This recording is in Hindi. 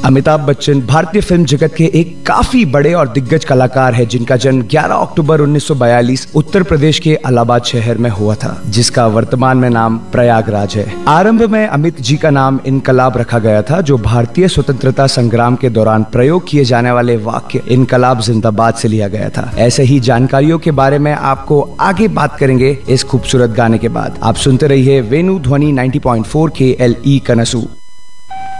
अमिताभ बच्चन भारतीय फिल्म जगत के एक काफी बड़े और दिग्गज कलाकार है जिनका जन्म 11 अक्टूबर 1942 उत्तर प्रदेश के इलाहाबाद शहर में हुआ था, जिसका वर्तमान में नाम प्रयागराज है। आरंभ में अमित जी का नाम इनकलाब रखा गया था, जो भारतीय स्वतंत्रता संग्राम के दौरान प्रयोग किए जाने वाले वाक्य इनकलाब जिंदाबाद से लिया गया था। ऐसे ही जानकारियों के बारे में आपको आगे बात करेंगे इस खूबसूरत गाने के बाद। आप सुनते रहिए वेणु ध्वनि 90.4 KLE कनसू।